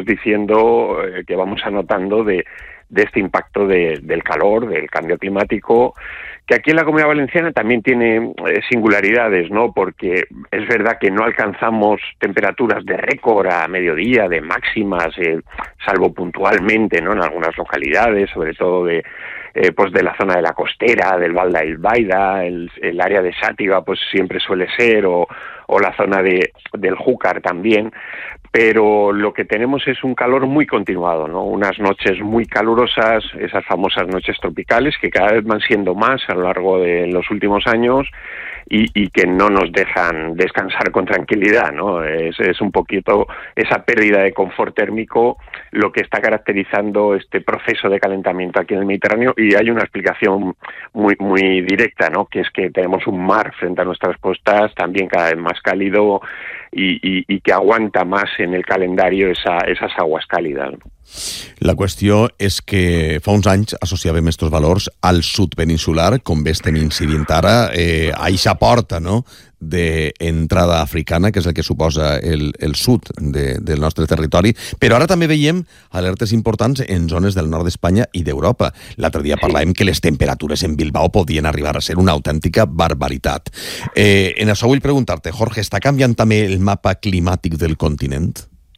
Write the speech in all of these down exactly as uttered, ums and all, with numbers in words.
vamos diciendo, eh, que vamos anotando de, de este impacto de, del calor, del cambio climático, que aquí en la Comunidad Valenciana también tiene eh, singularidades, ¿no? Porque es verdad que no alcanzamos temperaturas de récord a mediodía, de máximas, eh, salvo puntualmente, ¿no? En algunas localidades, sobre todo de eh, pues de la zona de la costera, del Val d'Albaida, el, el área de Xàtiva, pues siempre suele ser, o, o la zona de, del Júcar también. Pero lo que tenemos es un calor muy continuado, ¿no? Unas noches muy calurosas, esas famosas noches tropicales, que cada vez van siendo más a lo largo de los últimos años y, y que no nos dejan descansar con tranquilidad, ¿no? Es, es un poquito esa pérdida de confort térmico lo que está caracterizando este proceso de calentamiento aquí en el Mediterráneo, y hay una explicación muy, muy directa, ¿no? Que es que tenemos un mar frente a nuestras costas también cada vez más cálido y, y, y que aguanta más en el calendario esa, esas aguas cálidas, ¿no? La qüestió és que fa uns anys associàvem aquests valors al sud peninsular, com bé estem incidint ara, eh, a eixa porta, no?, d'entrada africana, que és el que suposa el, el sud de, del nostre territori, però ara també veiem alertes importants en zones del nord d'Espanya i d'Europa. L'altre dia parlàvem que les temperatures en Bilbao podien arribar a ser una autèntica barbaritat. Eh, en això vull preguntar-te, Jorge, ¿està canviant també el mapa climàtic del continent?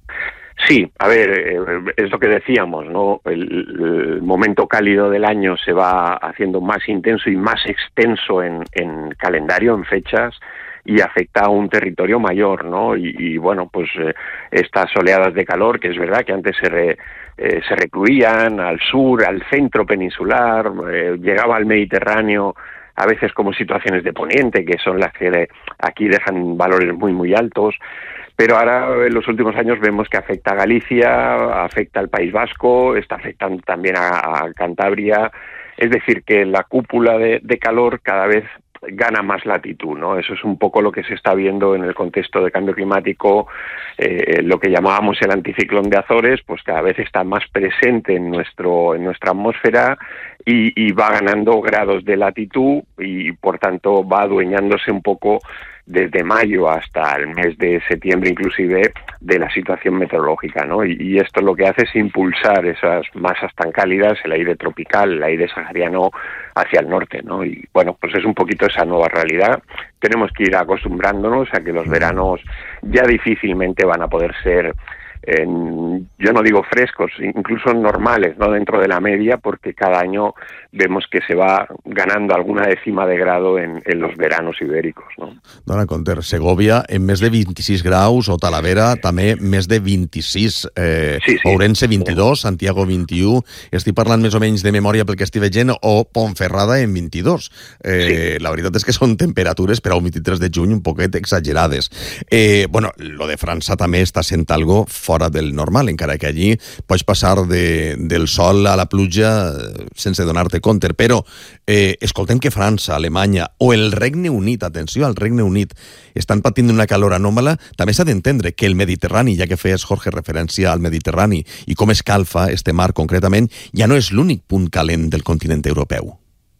Sí, a ver, eh, es lo que decíamos, ¿no? El, el momento cálido del año se va haciendo más intenso y más extenso en, en calendario, en fechas, y afecta a un territorio mayor, ¿no? Y, y bueno, pues eh, estas oleadas de calor, que es verdad que antes se, re, eh, se recluían al sur, al centro peninsular, eh, llegaba al Mediterráneo, a veces como situaciones de poniente, que son las que aquí dejan valores muy, muy altos. Pero ahora, en los últimos años, vemos que afecta a Galicia, afecta al País Vasco, está afectando también a, a Cantabria. Es decir, que la cúpula de, de calor cada vez gana más latitud, ¿no? Eso es un poco lo que se está viendo en el contexto de cambio climático. Eh, lo que llamábamos el anticiclón de Azores, pues cada vez está más presente en nuestro en nuestra atmósfera y, y va ganando grados de latitud y, por tanto, va adueñándose un poco desde mayo hasta el mes de septiembre inclusive de la situación meteorológica, ¿no? Y, y esto lo que hace es impulsar esas masas tan cálidas, el aire tropical, el aire sahariano hacia el norte, ¿no? Y bueno, pues es un poquito esa nueva realidad. Tenemos que ir acostumbrándonos a que los veranos ya difícilmente van a poder ser, eh, yo no digo frescos, incluso normales, ¿no?, dentro de la media, porque cada año vemos que se va ganando alguna décima de grado en, en los veranos ibéricos, ¿no? Dona compte, Segovia en més de vint-i-sis graus, o Talavera també més de vint-i-sis, eh, sí, sí. Ourense vint-i-dos, Santiago vint-i-u, estic parlant més o menys de memòria pel que estic veient, o Ponferrada en vint-i-dos. Eh, sí. La veritat és que són temperatures per a un vint-i-tres de juny un poquet exagerades. Eh, bueno, lo de França també està sent algo fora del normal, encara que allí pots passar de, del sol a la pluja sense donar-te compte, però eh, escoltem que França, Alemanya o el Regne Unit, atenció, al Regne Unit, estan patint una calor anòmala. També s'ha d'entendre que el Mediterrani, ja que feies, Jorge, referència al Mediterrani i com escalfa este mar concretament, ja no és l'únic punt calent del continent europeu.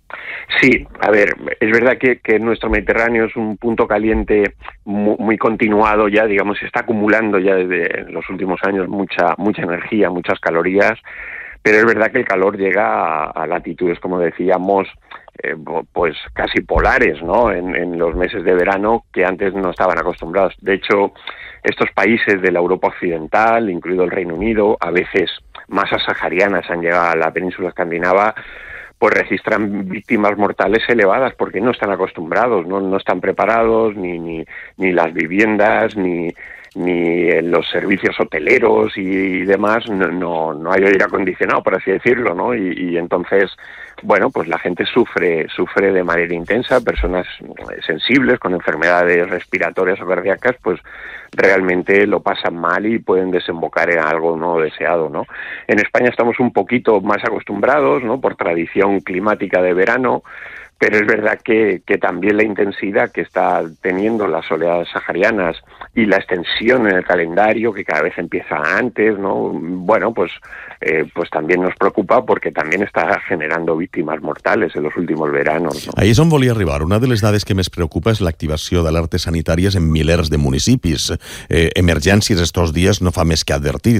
Sí, a ver, es verdad que, que nuestro Mediterráneo es un punto caliente muy, muy continuado ya, digamos, se está acumulando ya desde los últimos años mucha, mucha energía, muchas calorías, pero es verdad que el calor llega a, a latitudes, como decíamos, eh, pues casi polares, ¿no?, en, en los meses de verano que antes no estaban acostumbrados. De hecho, estos países de la Europa occidental, incluido el Reino Unido, a veces masas saharianas han llegado a la península escandinava, pues registran víctimas mortales elevadas porque no están acostumbrados, no, no están preparados, ni, ni, ni las viviendas, ni, ni los servicios hoteleros y demás, no, no, no hay aire acondicionado, por así decirlo, ¿no? Y, y entonces, bueno, pues la gente sufre, sufre de manera intensa, personas sensibles con enfermedades respiratorias o cardíacas, pues realmente lo pasan mal y pueden desembocar en algo no deseado, ¿no? En España estamos un poquito más acostumbrados, ¿no?, por tradición climática de verano, pero es verdad que, que también la intensidad que está teniendo las oleadas saharianas y la extensión en el calendario, que cada vez empieza antes, ¿no?, bueno, pues, eh, pues también nos preocupa porque también está generando víctimes mortales en los últimos veranos, ¿no? Ahí és on volia arribar. Una de les dades que més preocupa és l'activació d'alertes sanitàries en milers de municipis. Eh, emergències estos dies no fa més que advertir, i també estem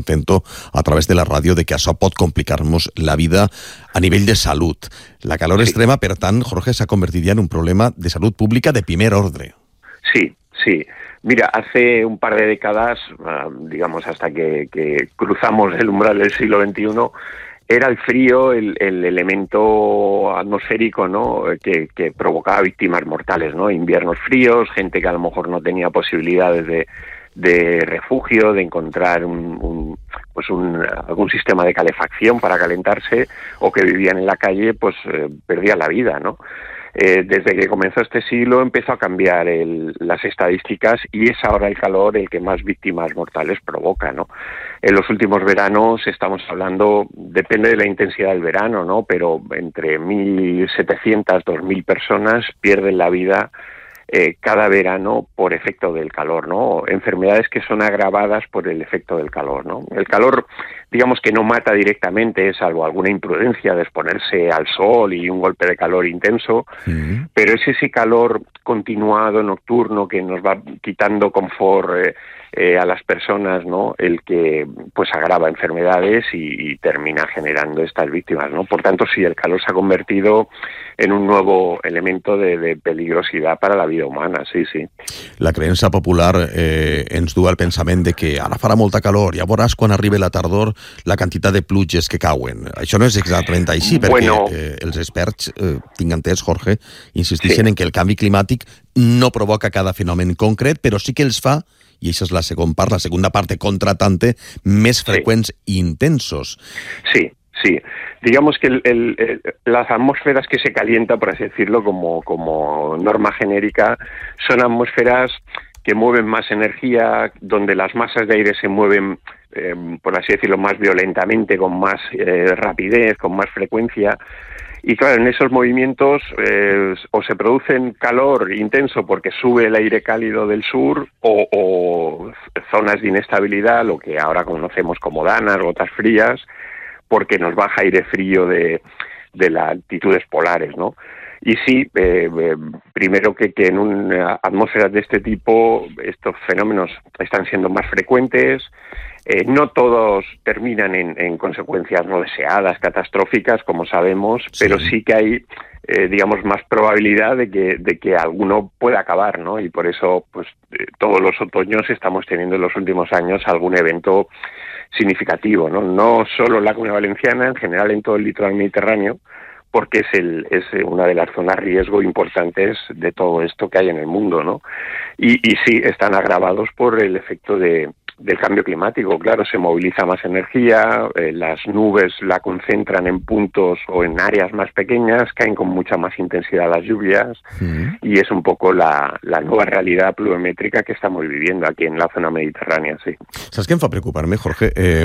intento a través de la ràdio de que això pot complicar-nos la vida a nivell de salut. La calor sí. extrema, per tant, Jorge, s'ha convertit ja en un problema de salut pública de primer ordre. Sí, sí. Mira, hace un par de décadas, digamos hasta que, que cruzamos el umbral del siglo veintiuno, era el frío el, el elemento atmosférico, ¿no?, que, que provocaba víctimas mortales, ¿no? Inviernos fríos, gente que a lo mejor no tenía posibilidades de, de refugio, de encontrar un, un, pues un, algún sistema de calefacción para calentarse, o que vivían en la calle, pues eh, perdían la vida, ¿no? Eh, desde que comenzó este siglo empezó a cambiar el, las estadísticas, y es ahora el calor el que más víctimas mortales provoca, ¿no? En los últimos veranos estamos hablando, depende de la intensidad del verano, ¿no?, pero entre mil setecientas, dos mil personas pierden la vida eh, cada verano por efecto del calor, ¿no? Enfermedades que son agravadas por el efecto del calor, ¿no? El calor, digamos que no mata directamente, salvo alguna imprudencia de exponerse al sol y un golpe de calor intenso, uh-huh. pero es ese calor continuado, nocturno, que nos va quitando confort eh, eh, a las personas, ¿no?, el que pues agrava enfermedades y, y termina generando estas víctimas, ¿no? Por tanto, sí, el calor se ha convertido en un nuevo elemento de, de peligrosidad para la vida humana, sí, sí. La creença popular eh, ens du al pensament de que ara farà molta calor, ja veuràs quan arribi la tardor la quantitat de pluges que cauen. Això no és exactament així, perquè bueno, eh, els experts, eh, tinc entès, Jorge, insisteixen sí. en que el canvi climàtic no provoca cada fenomen concret, però sí que els fa, i això és la segona part, la segunda parte contratante, més freqüents sí. i intensos. Sí. Sí, digamos que el, el, el, las atmósferas que se calientan, por así decirlo, como, como norma genérica, son atmósferas que mueven más energía, donde las masas de aire se mueven, eh, por así decirlo, más violentamente, con más eh, rapidez, con más frecuencia. Y claro, en esos movimientos eh, o se producen calor intenso porque sube el aire cálido del sur, o, o zonas de inestabilidad, lo que ahora conocemos como danas, gotas frías, porque nos baja aire frío de, de las altitudes polares, ¿no? Y sí, eh, eh, primero que, que en una atmósfera de este tipo estos fenómenos están siendo más frecuentes, eh, no todos terminan en, en consecuencias no deseadas, catastróficas, como sabemos, sí. pero sí que hay, eh, digamos, más probabilidad de que, de que alguno pueda acabar, ¿no? Y por eso, pues, eh, todos los otoños estamos teniendo en los últimos años algún evento significativo, ¿no? No solo en la Comunidad Valenciana, en general en todo el litoral mediterráneo, porque es, el, es una de las zonas riesgo importantes de todo esto que hay en el mundo, ¿no? Y, y sí, están agravados por el efecto de, del cambio climático. Claro, se moviliza más energía, eh, las nubes la concentran en puntos o en áreas más pequeñas, caen con mucha más intensidad las lluvias, mm. y es un poco la, la nueva realidad pluviométrica que estamos viviendo aquí en la zona mediterránea, sí. ¿Sabes què em fa preocupar-me, Jorge? Eh,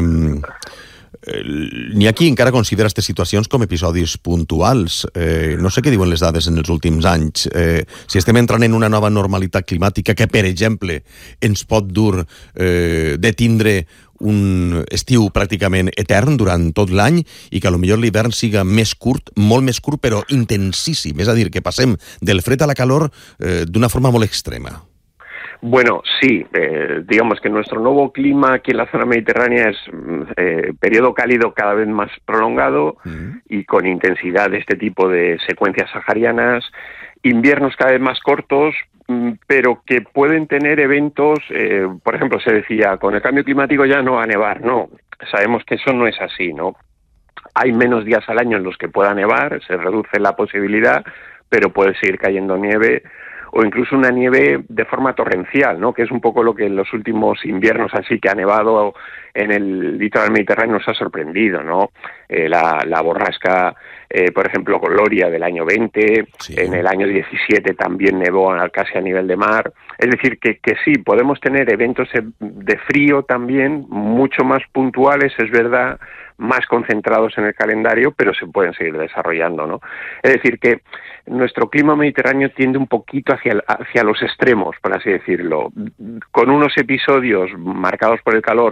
N'hi ha qui encara considera aquestes situacions com episodis puntuals. Eh, no sé què diuen les dades en els últims anys. Eh, si estem entrant en una nova normalitat climàtica que, per exemple, ens pot dur eh, de tindre un estiu pràcticament etern durant tot l'any i que potser l'hivern siga més curt, molt més curt, però intensíssim. És a dir, que passem del fred a la calor eh, d'una forma molt extrema. Bueno, sí, eh, digamos que nuestro nuevo clima aquí en la zona mediterránea es eh, periodo cálido cada vez más prolongado uh-huh. y con intensidad de este tipo de secuencias saharianas, inviernos cada vez más cortos, pero que pueden tener eventos, eh, por ejemplo, se decía, con el cambio climático ya no va a nevar. No, sabemos que eso no es así, ¿no? Hay menos días al año en los que pueda nevar, se reduce la posibilidad, pero puede seguir cayendo nieve, o incluso una nieve de forma torrencial, ¿no? Que es un poco lo que en los últimos inviernos así que ha nevado en el litoral mediterráneo nos ha sorprendido, ¿no? Eh, la, la borrasca, eh, por ejemplo, Gloria del año veinte, sí. En el año diecisiete también nevó casi a nivel de mar. Es decir, que, que sí, podemos tener eventos de frío también, mucho más puntuales, es verdad, más concentrados en el calendario, pero se pueden seguir desarrollando, ¿no? Es decir, que nuestro clima mediterráneo tiende un poquito hacia, hacia los extremos, por así decirlo, con unos episodios marcados por el calor cada vez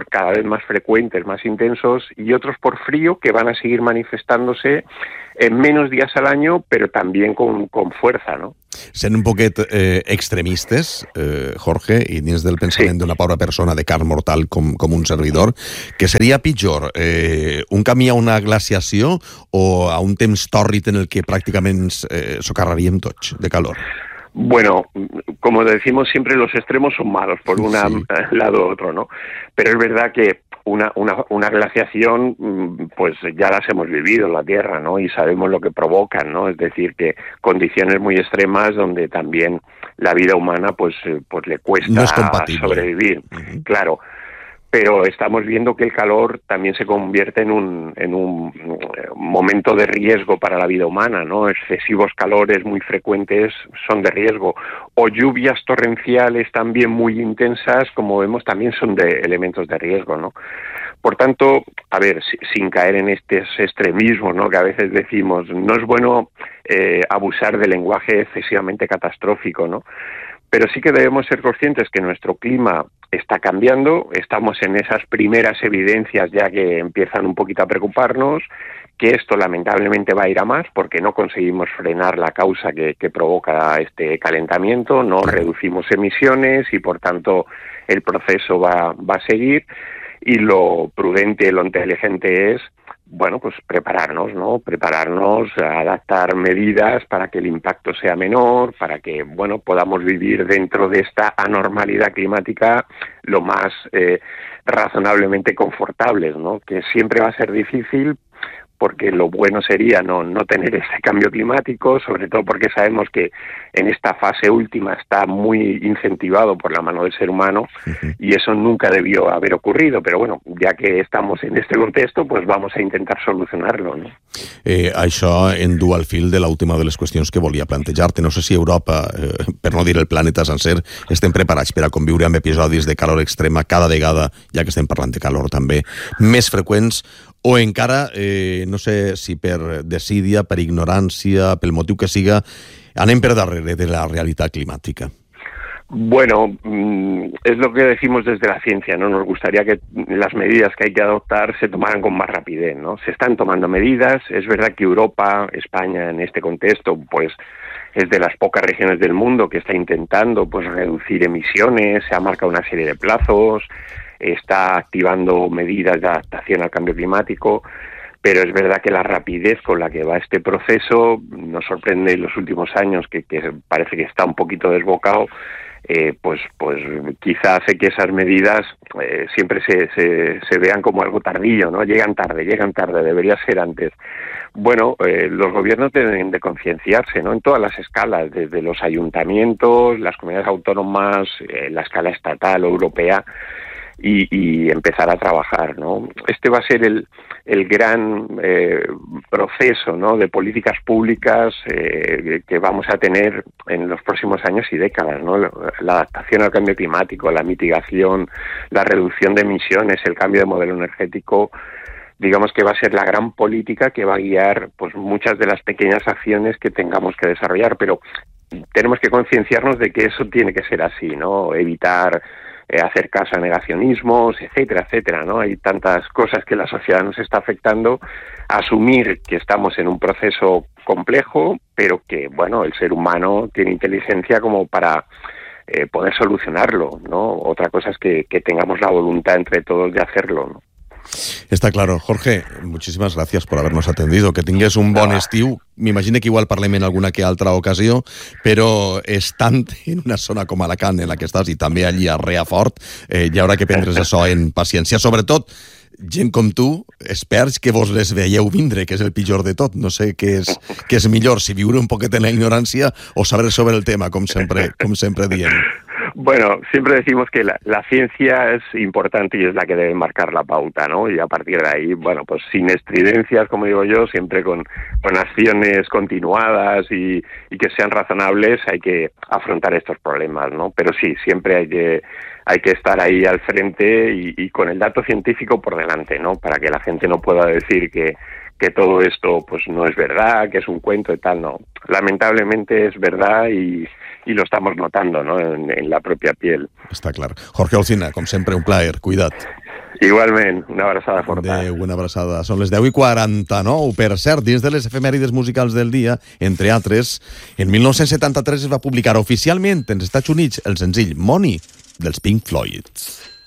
más frecuentes, más intensos, y otros por frío que van a seguir manifestándose en menos días al año, pero también con, con fuerza, no? Sent un poquet eh, extremistes, eh, Jorge, i dins del pensament sí. d'una pobra persona de carn mortal com, com un servidor, que seria pitjor eh, un camí a una glaciació o a un temps tòrrid en el que pràcticament eh, socarraríem tots de calor? Bueno, como decimos siempre, los extremos son malos, por un sí. lado u otro, ¿no? Pero es verdad que una, una, una glaciación, pues ya las hemos vivido en la Tierra, ¿no? Y sabemos lo que provocan, ¿no? Es decir, que condiciones muy extremas donde también la vida humana, pues, pues le cuesta no es compatible. sobrevivir. Uh-huh. Claro. Pero estamos viendo que el calor también se convierte en un, en un momento de riesgo para la vida humana, ¿no? Excesivos calores muy frecuentes son de riesgo. O lluvias torrenciales también muy intensas, como vemos, también son de elementos de riesgo, ¿no? Por tanto, a ver, sin caer en estos extremismos, ¿no?, que a veces decimos, no es bueno eh, abusar del lenguaje excesivamente catastrófico, ¿no? Pero sí que debemos ser conscientes que nuestro clima está cambiando, estamos en esas primeras evidencias ya que empiezan un poquito a preocuparnos, que esto lamentablemente va a ir a más porque no conseguimos frenar la causa que, que provoca este calentamiento, no reducimos emisiones y por tanto el proceso va, va a seguir, y lo prudente, lo inteligente es, bueno, pues prepararnos, ¿no? Prepararnos, adaptar medidas para que el impacto sea menor, para que, bueno, podamos vivir dentro de esta anormalidad climática lo más eh, razonablemente confortables, ¿no? Que siempre va a ser difícil, porque lo bueno sería no, no tener ese cambio climático, sobre todo porque sabemos que en esta fase última está muy incentivado por la mano del ser humano, uh-huh. y eso nunca debió haber ocurrido, però bueno, ja que estamos en este contexto, pues vamos a intentar solucionarlo, no? Eh, això en du al fil de l'última de les qüestions que volia plantejar-te. No sé si Europa, eh, per no dir el planeta sencer, estem preparats per a conviure amb episodis de calor extrema cada vegada, ja que estem parlant de calor també, més freqüents, o encara, eh, no sé si per desídia, per ignorància, pel motiu que siga, anem per darrere de la realitat climàtica. Bueno, es lo que decimos desde la ciencia, ¿no? Nos gustaría que las medidas que hay que adoptar se tomaran con más rapidez, ¿no? Se están tomando medidas, es verdad que Europa, España en este contexto, pues es de las pocas regiones del mundo que está intentando pues reducir emisiones, se ha marcado una serie de plazos, está activando medidas de adaptación al cambio climático, pero es verdad que la rapidez con la que va este proceso nos sorprende en los últimos años, que, que parece que está un poquito desbocado, eh, pues, pues quizá hace que esas medidas eh, siempre se, se, se vean como algo tardío, ¿no? Llegan tarde, llegan tarde, debería ser antes. Bueno, eh, los gobiernos deben de concienciarse, ¿no? En todas las escalas, desde los ayuntamientos, las comunidades autónomas, eh, la escala estatal o europea, Y, y empezar a trabajar, ¿no? Este va a ser el, el gran eh, proceso, ¿no?, de políticas públicas eh, que vamos a tener en los próximos años y décadas, ¿no? La, la adaptación al cambio climático, la mitigación, la reducción de emisiones, el cambio de modelo energético, digamos que va a ser la gran política que va a guiar pues muchas de las pequeñas acciones que tengamos que desarrollar, pero tenemos que concienciarnos de que eso tiene que ser así, ¿no? Evitar Eh, hacer caso a negacionismos, etcétera, etcétera, ¿no? Hay tantas cosas que la sociedad nos está afectando. Asumir que estamos en un proceso complejo, pero que, bueno, el ser humano tiene inteligencia como para eh, poder solucionarlo, ¿no? Otra cosa es que, que tengamos la voluntad entre todos de hacerlo, ¿no? Está claro. Jorge, muchísimas gracias por habernos atendido. Que tingues un bon estiu. M'imagino que igual parlem en alguna que altra ocasió, però estant en una zona com Alacant, en la que estàs, i també allí a Reafort, eh, hi haurà que prendre's això en paciència. Sobretot, gent com tu, experts que vos les veieu vindre, que és el pitjor de tot. No sé què és, què és millor, si viure un poquet en la ignorància o saber sobre el tema, com sempre, com sempre diem. Bueno, siempre decimos que la, la ciencia es importante y es la que debe marcar la pauta, ¿no? Y a partir de ahí, bueno, pues sin estridencias, como digo yo, siempre con, con acciones continuadas y, y que sean razonables, hay que afrontar estos problemas, ¿no? Pero sí, siempre hay que hay que estar ahí al frente y, y con el dato científico por delante, ¿no? Para que la gente no pueda decir que que todo esto pues no es verdad, que es un cuento y tal, no. Lamentablemente es verdad y, y lo estamos notando, ¿no?, en, en la propia piel. Està clar. Jorge Olcina, com sempre, un plaer. Cuida't. Igualment, una abraçada forta. Adéu, una abraçada. Són les deu i quaranta-nou. Per cert, dins de les efemèrides musicals del dia, entre altres, en mil nou-cents setanta-tres es va publicar oficialment en els Estats Units el senzill Money dels Pink Floyd.